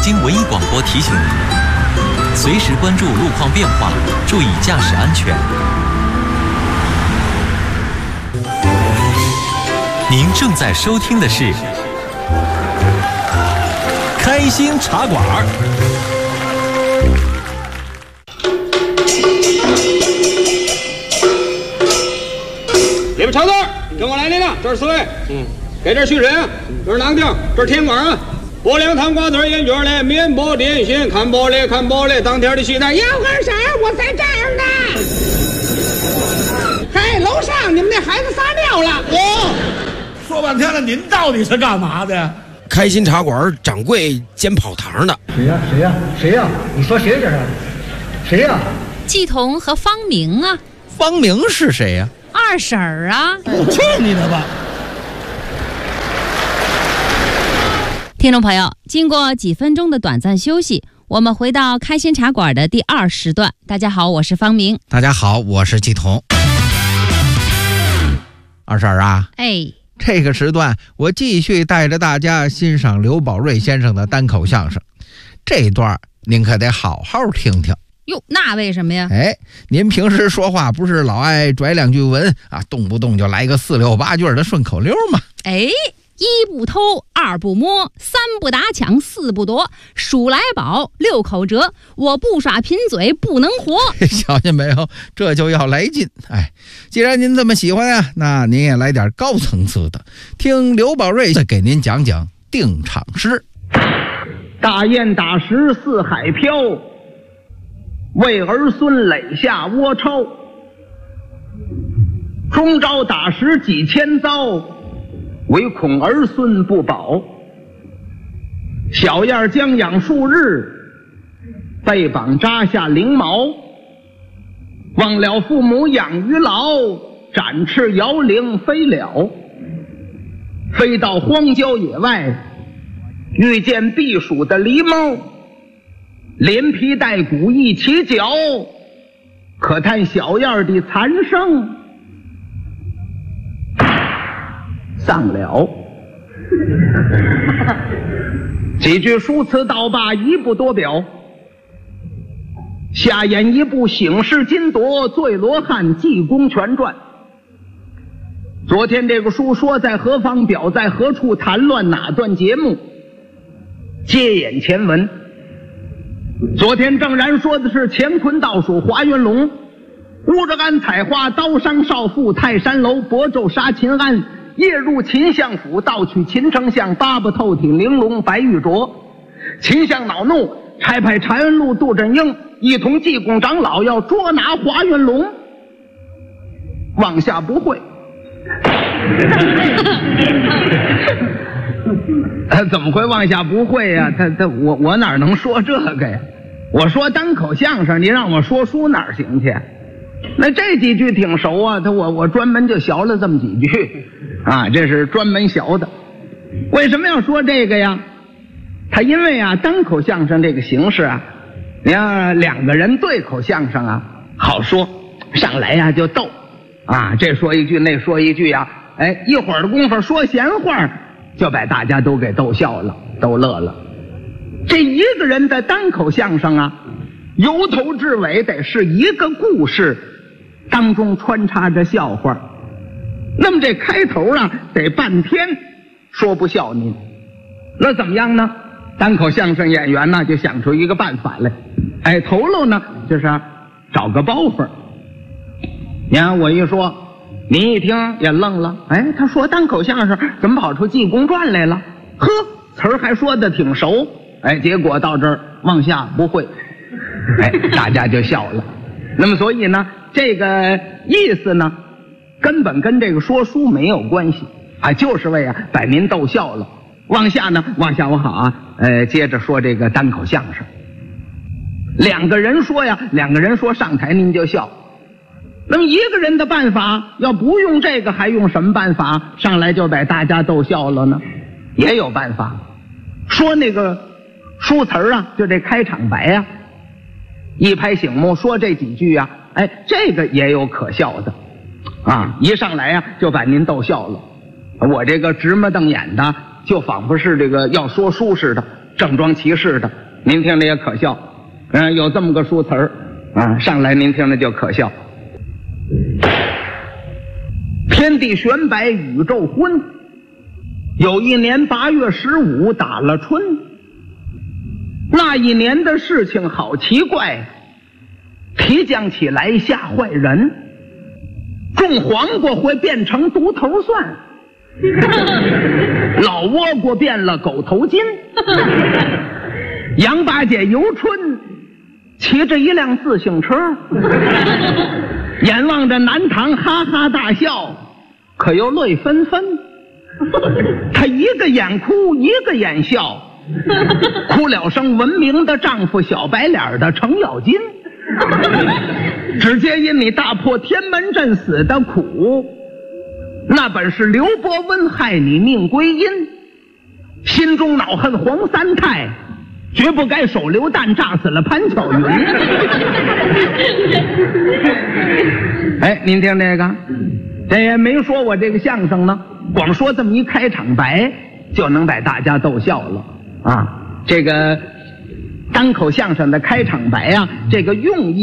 京唯一广播提醒您，随时关注路况变化，注意驾驶安全。您正在收听的是开心茶馆。 你们瞧这儿，跟我来您了，这是4位。给这续水啊，这是囊丁，这是甜瓜啊。薄凉糖瓜子烟卷嘞，面包点心，看包嘞，当天的续菜。 要干啥？我在这儿呢。嘿，楼上你们那孩子撒尿了。 说半天了，您到底是干嘛的？ 开心茶馆掌柜兼跑堂的。 谁呀？你说谁这是？谁呀？ 季彤和方明啊。 方明是谁呀？ 二婶儿啊。 去你的吧！ 听众朋友，经过几分钟的短暂休息，我们回到开心茶馆的第2时段。大家好，我是方明。 大家好，我是季彤。二婶啊，这个时段我继续带着大家欣赏刘宝瑞先生的单口相声，这段您可得好好听听。 哟，那为什么呀？ 您平时说话不是老爱拽2句文啊，动不动就来个4、6、8句的顺口溜吗 ？1不偷，2不摸，3不打抢，4不夺，数来宝，6口折，我不耍贫嘴不能活。 小心没有，这就要来劲。既然您这么喜欢啊，那您也来点高层次的，听刘宝瑞给您讲讲定场诗。 大雁打石四海飘，为儿孙垒下窝巢。终朝打石几千遭，唯恐儿孙不保。小燕将养数日，背膀扎下翎毛。忘了父母养育老，展翅摇铃飞了。飞到荒郊野外，遇见避暑的狸猫，连皮带骨一起嚼，可叹小燕的残生丧了。几句书词倒罢，一不多表。下演一部醒世金铎醉罗汉济公全传。昨天这个书说在何方，表在何处，谈乱哪段节目，接演前文。昨天正然说的是乾坤倒数华元龙，乌着安采花，刀伤少妇泰山楼，亳州杀秦安，夜入秦相府，盗取秦丞相，八部透挺玲珑白玉镯。秦相恼怒，差派长安路杜振英一同济公长老要捉拿华元龙。往下不会。怎么会往下不会呀？我哪能说这个呀？我说单口相声，你让我说书哪儿行去？那这几句挺熟啊，我专门就学了这么几句啊，这是专门学的。为什么要说这个呀？他因为啊，单口相声这个形式啊，你要2个人对口相声啊，好说，上来呀就逗啊，这说一句那说一句啊，一会儿的功夫说闲话，就把大家都给逗笑了，都乐了。这一个人的单口相声啊，由头至尾得是一个故事，当中穿插着笑话。那么这开头啊，得半天说不笑您。那怎么样呢？单口相声演员呢，就想出一个办法来。头喽呢，就是找个包袱。你看我一说，您一听也愣了。他说单口相声怎么跑出济公传来了？呵，词儿还说的挺熟。结果到这儿往下不会。大家就笑了。那么所以呢，这个意思呢，根本跟这个说书没有关系啊，就是为把您逗笑了。往下我好啊，接着说这个单口相声。2个人说呀，2个人说上台您就笑。那么一个人的办法，要不用这个还用什么办法上来就把大家逗笑了呢？也有办法。说那个书词啊，就这开场白啊，一拍醒目说这几句啊，这个也有可笑的啊，一上来啊就把您逗笑了。我这个直目瞪眼的就仿佛是这个要说书似的，郑庄其事的。您听着也可笑，有这么个书词儿啊，上来您听着就可笑。天地玄白宇宙昏，有一年8月15打了春。那一年的事情好奇怪，提浆起来吓坏人，种黄瓜会变成独头蒜，老倭瓜变了狗头金，杨八姐游春骑着一辆自行车，眼望着南堂哈哈大笑，可又泪纷纷。她一个眼哭一个眼笑，哭了声闻名的丈夫小白脸的程咬金，只皆因你大破天门阵死的苦，那本是刘伯温害你命归阴，心中恼恨黄三太，绝不该手榴弹炸死了潘巧云。哎，您听这个，这也没说我这个相声呢，光说这么一开场白就能把大家逗笑了啊！这个单口相声的开场白啊，这个用意